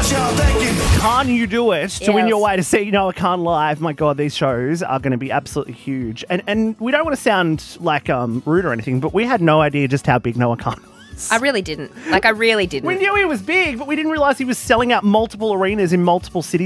Can You Do It to win your way to see Noah Khan live. My God, these shows are going to be absolutely huge. And we don't want to sound like rude or anything, but we had no idea just how big Noah Khan was. I really didn't. I really didn't. We knew he was big, but we didn't realise he was selling out multiple arenas in multiple cities